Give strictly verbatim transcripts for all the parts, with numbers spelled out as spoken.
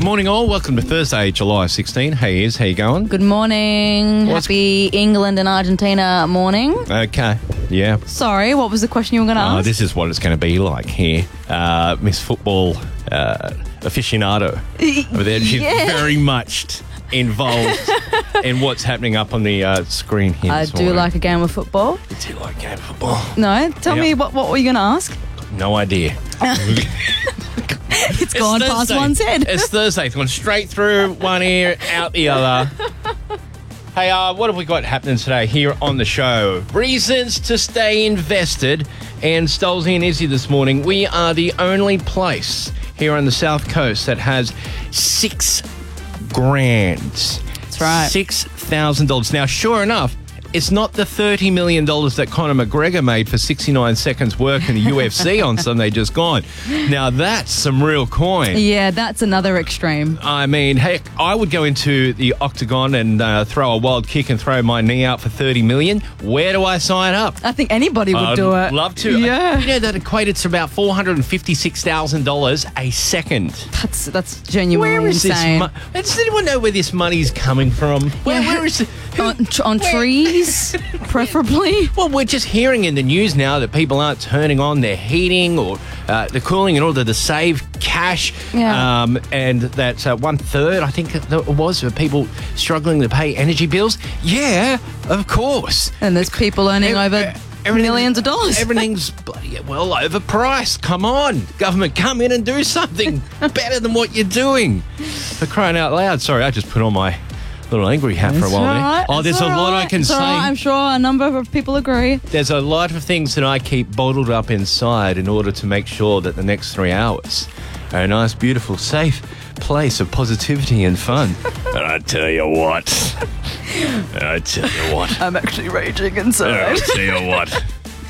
Morning all, welcome to Thursday, July sixteenth. Hey Iz, how you going? Good morning. What's- Happy England and Argentina morning. Okay, yeah. Sorry, what was the question you were going to Oh, ask? this is what it's going to be like here. Uh, Miss Football uh, aficionado over there. She's Yeah. very much involved in what's happening up on the uh, screen here I this do morning. like a game of football. I do like game of football. No, tell Yep. me what, what were you going to ask? No idea. It's gone past Thursday. one's head. It's Thursday. It's gone straight through one ear, out the other. Hey, uh, what have we got happening today here on the show? Reasons to stay invested. And Stolzy and Izzy this morning, we are the only place here on the South Coast that has six grand. That's right. Six thousand dollars. Now, sure enough, it's not the thirty million dollars that Conor McGregor made for sixty-nine seconds work in the U F C on Sunday just gone. Now, that's some real coin. Yeah, that's another extreme. I mean, heck, I would go into the octagon and uh, throw a wild kick and throw my knee out for thirty million dollars. Where do I sign up? I think anybody would I'd do it. love to. Yeah. You know, that equated to about four hundred fifty-six thousand dollars a second. That's that's genuinely Where is insane. this money? Does anyone know where this money's coming from? Where, Yeah. where is it? on, tr- on Where- trees, preferably. Well, we're just hearing in the news now that people aren't turning on their heating or uh, the cooling in order to save cash. Yeah. Um, and that uh, one third, I think it was, of people struggling to pay energy bills. Yeah, of course. And there's people earning Ev- over everything- millions of dollars. Everything's bloody well overpriced. Come on, government, come in and do something better than what you're doing. For crying out loud. Sorry, I just put on my little angry hat for a It's while all there. right, Oh, it's there's a all lot I right, can it's say. all right, I'm sure a number of people agree. There's a lot of things that I keep bottled up inside in order to make sure that the next three hours are a nice, beautiful, safe place of positivity and fun. And I tell you what, I tell you what, I'm actually raging I inside. tell you what.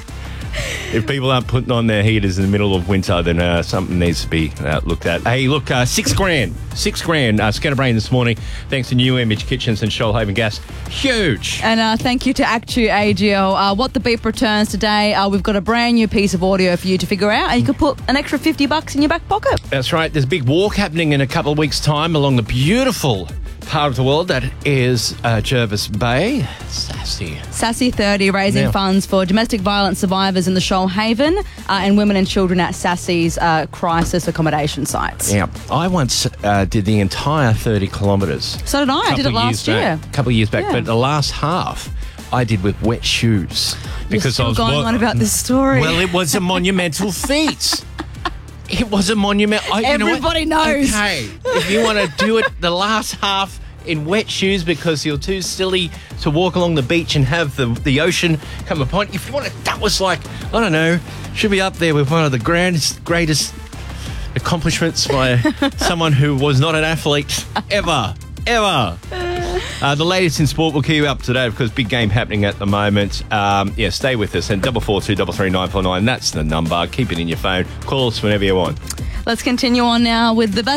If people aren't putting on their heaters in the middle of winter, then uh, something needs to be uh, looked at. Hey, look, uh, six grand. Six grand. Uh, Scatterbrain this morning, thanks to New Image Kitchens and Shoalhaven Gas. Huge. And uh, thank you to Actu A G L. Uh, what the Beep returns today, uh, we've got a brand new piece of audio for you to figure out, and you can put an extra fifty bucks in your back pocket. That's right. There's a big walk happening in a couple of weeks' time along the beautiful part of the world that is uh, Jervis Bay. Sassy. Sassy thirty, raising Yeah. funds for domestic violence survivors in the Shoalhaven uh, and women and children at Sassy's uh, crisis accommodation sites. Yeah. I once uh, did the entire thirty kilometres. So did I. I did it last year. A couple of years back. Yeah. But the last half, I did with wet shoes. You're still going wa- on about this story. Well, it was a monumental feat. It was a monument. I, you know what? Everybody knows. Okay, if you want to do it the last half in wet shoes because you're too silly to walk along the beach and have the the ocean come upon you. If you want to, that was like, I don't know, should be up there with one of the grandest, greatest accomplishments by someone who was not an athlete ever, ever. Uh, the latest in sport will keep you up to date because big game happening at the moment. Um, yeah, stay with us and double four two double three nine four nine. That's the number. Keep it in your phone. Call us whenever you want. Let's continue on now with the